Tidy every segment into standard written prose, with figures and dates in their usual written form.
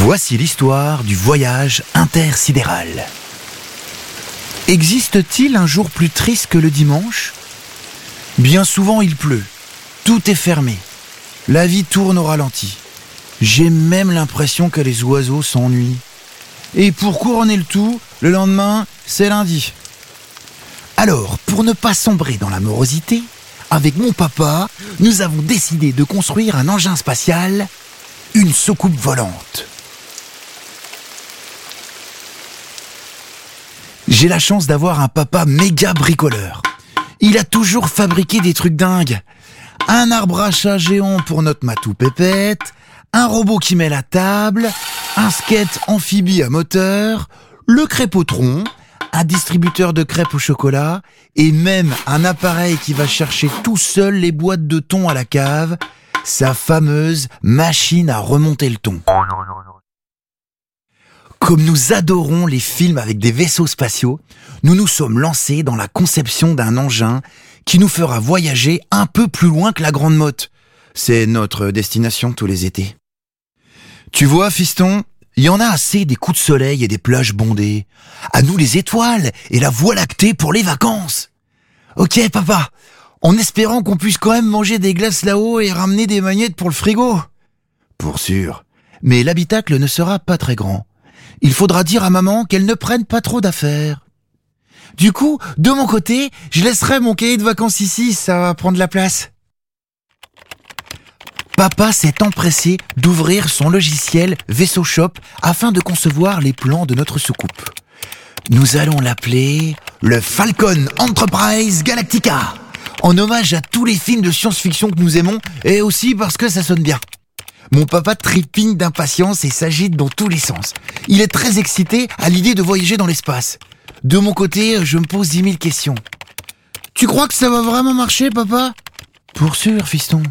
Voici l'histoire du voyage intersidéral. Existe-t-il un jour plus triste que le dimanche ? Bien souvent il pleut, tout est fermé, la vie tourne au ralenti. J'ai même l'impression que les oiseaux s'ennuient. Et pour couronner le tout, le lendemain, c'est lundi. Alors, pour ne pas sombrer dans la morosité, avec mon papa, nous avons décidé de construire un engin spatial, une soucoupe volante. J'ai la chance d'avoir un papa méga bricoleur. Il a toujours fabriqué des trucs dingues. Un arbre à chat géant pour notre matou pépette, un robot qui met la table, un skate amphibie à moteur, le crépotron, un distributeur de crêpes au chocolat et même un appareil qui va chercher tout seul les boîtes de thon à la cave, sa fameuse machine à remonter le thon. Comme nous adorons les films avec des vaisseaux spatiaux, nous nous sommes lancés dans la conception d'un engin qui nous fera voyager un peu plus loin que la Grande Motte. C'est notre destination tous les étés. Tu vois, fiston, il y en a assez des coups de soleil et des plages bondées. À nous les étoiles et la voie lactée pour les vacances. Ok, papa, en espérant qu'on puisse quand même manger des glaces là-haut et ramener des magnettes pour le frigo. Pour sûr, mais l'habitacle ne sera pas très grand. Il faudra dire à maman qu'elle ne prenne pas trop d'affaires. Du coup, de mon côté, je laisserai mon cahier de vacances ici, ça va prendre la place. Papa s'est empressé d'ouvrir son logiciel VaisseauShop afin de concevoir les plans de notre soucoupe. Nous allons l'appeler le Falcon Enterprise Galactica, en hommage à tous les films de science-fiction que nous aimons et aussi parce que ça sonne bien. Mon papa trépigne d'impatience et s'agite dans tous les sens. Il est très excité à l'idée de voyager dans l'espace. De mon côté, je me pose 10 000 questions. Tu crois que ça va vraiment marcher, papa ? Pour sûr, fiston.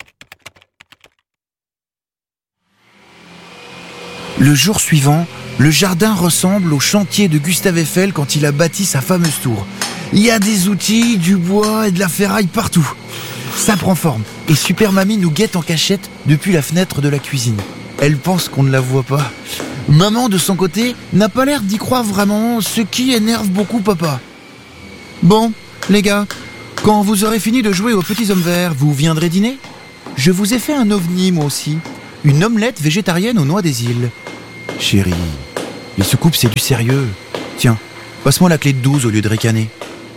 Le jour suivant, le jardin ressemble au chantier de Gustave Eiffel quand il a bâti sa fameuse tour. Il y a des outils, du bois et de la ferraille partout. Ça prend forme et Super Mamie nous guette en cachette depuis la fenêtre de la cuisine. Elle pense qu'on ne la voit pas. Maman, de son côté, n'a pas l'air d'y croire vraiment, ce qui énerve beaucoup papa. Bon, les gars, quand vous aurez fini de jouer aux petits hommes verts, vous viendrez dîner ? Je vous ai fait un ovni, moi aussi. Une omelette végétarienne aux noix des îles. Chérie, les soucoupes, c'est du sérieux. Tiens, passe-moi la clé de 12 au lieu de ricaner.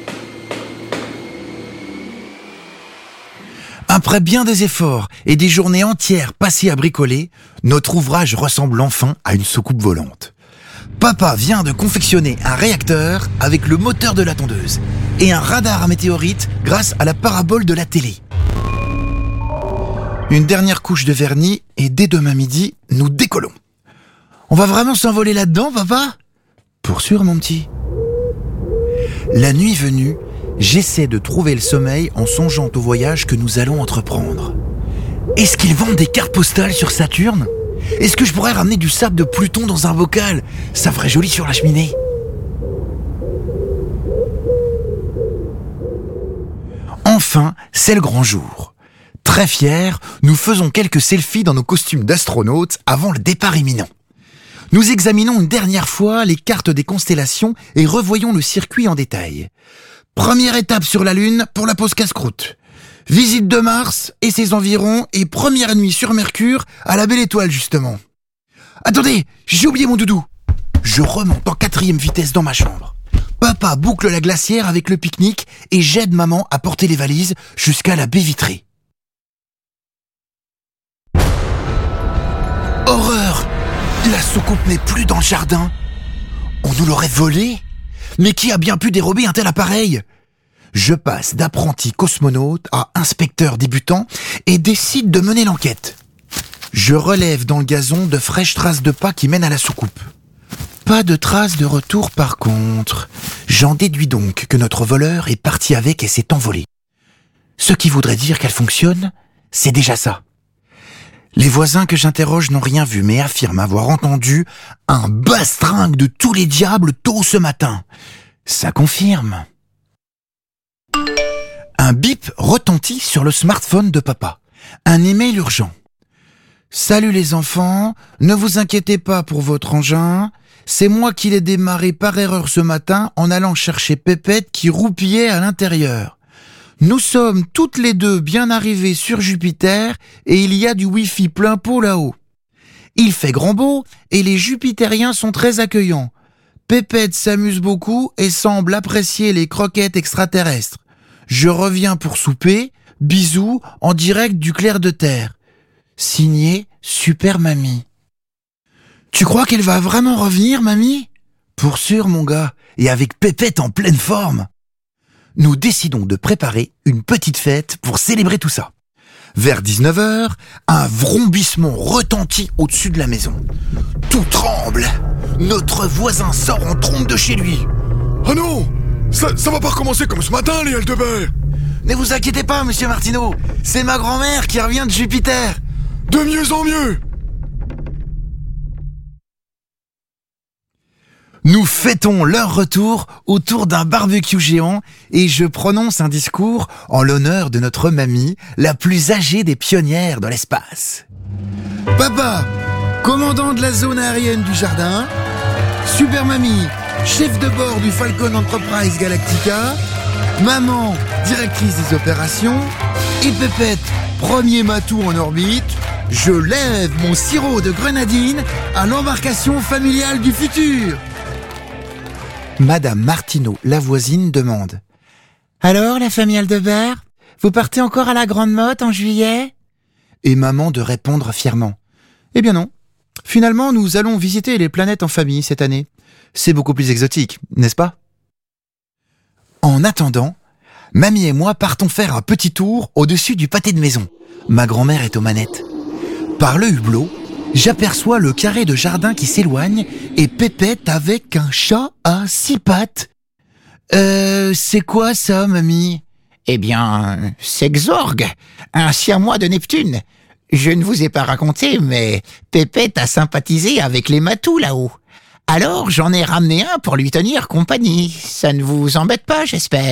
Après bien des efforts et des journées entières passées à bricoler, notre ouvrage ressemble enfin à une soucoupe volante. Papa vient de confectionner un réacteur avec le moteur de la tondeuse et un radar à météorites grâce à la parabole de la télé. Une dernière couche de vernis et dès demain midi, nous décollons. On va vraiment s'envoler là-dedans, papa ? Pour sûr, mon petit. La nuit venue, j'essaie de trouver le sommeil en songeant au voyage que nous allons entreprendre. Est-ce qu'ils vendent des cartes postales sur Saturne ? Est-ce que je pourrais ramener du sable de Pluton dans un bocal ? Ça ferait joli sur la cheminée. Enfin, c'est le grand jour. Très fiers, nous faisons quelques selfies dans nos costumes d'astronautes avant le départ imminent. Nous examinons une dernière fois les cartes des constellations et revoyons le circuit en détail. Première étape sur la Lune pour la pause casse-croûte. Visite de Mars et ses environs et première nuit sur Mercure à la Belle Étoile justement. Attendez, j'ai oublié mon doudou. Je remonte en 4e vitesse dans ma chambre. Papa boucle la glacière avec le pique-nique et j'aide maman à porter les valises jusqu'à la baie vitrée. Horreur ! La soucoupe n'est plus dans le jardin. On nous l'aurait volée ? Mais qui a bien pu dérober un tel appareil ? Je passe d'apprenti cosmonaute à inspecteur débutant et décide de mener l'enquête. Je relève dans le gazon de fraîches traces de pas qui mènent à la soucoupe. Pas de traces de retour par contre. J'en déduis donc que notre voleur est parti avec et s'est envolé. Ce qui voudrait dire qu'elle fonctionne, c'est déjà ça. Les voisins que j'interroge n'ont rien vu, mais affirment avoir entendu un bastringue de tous les diables tôt ce matin. Ça confirme. Un bip retentit sur le smartphone de papa. Un email urgent. Salut les enfants, ne vous inquiétez pas pour votre engin. C'est moi qui l'ai démarré par erreur ce matin en allant chercher Pépette qui roupillait à l'intérieur. Nous sommes toutes les deux bien arrivées sur Jupiter et il y a du Wi-Fi plein pot là-haut. Il fait grand beau et les Jupitériens sont très accueillants. Pépette s'amuse beaucoup et semble apprécier les croquettes extraterrestres. Je reviens pour souper, bisous en direct du clair de terre. Signé Super Mamie. Tu crois qu'elle va vraiment revenir, mamie ? Pour sûr, mon gars, et avec Pépette en pleine forme. Nous décidons de préparer une petite fête pour célébrer tout ça. Vers 19h, un vrombissement retentit au-dessus de la maison. Tout tremble. Notre voisin sort en trompe de chez lui. Oh non, ça va pas recommencer comme ce matin, les Aldebert. Ne vous inquiétez pas, monsieur Martineau. C'est ma grand-mère qui revient de Jupiter. De mieux en mieux. Nous fêtons leur retour autour d'un barbecue géant et je prononce un discours en l'honneur de notre mamie, la plus âgée des pionnières dans l'espace. Papa, commandant de la zone aérienne du jardin. Super Mamie, chef de bord du Falcon Enterprise Galactica. Maman, directrice des opérations. Et Pépette, premier matou en orbite. Je lève mon sirop de grenadine à l'embarcation familiale du futur. Madame Martineau, la voisine, demande. Alors, la famille Aldebert, vous partez encore à la Grande Motte en juillet ? Et maman de répondre fièrement. Eh bien non. Finalement, nous allons visiter les planètes en famille cette année. C'est beaucoup plus exotique, n'est-ce pas ? En attendant, mamie et moi partons faire un petit tour au-dessus du pâté de maison. Ma grand-mère est aux manettes. Par le hublot, j'aperçois le carré de jardin qui s'éloigne et Pépette avec un chat à 6 pattes. C'est quoi ça, mamie ? Eh bien, c'est Xorg, un siamois de Neptune. Je ne vous ai pas raconté, mais Pépette a sympathisé avec les matous là-haut. Alors, j'en ai ramené un pour lui tenir compagnie. Ça ne vous embête pas, j'espère ?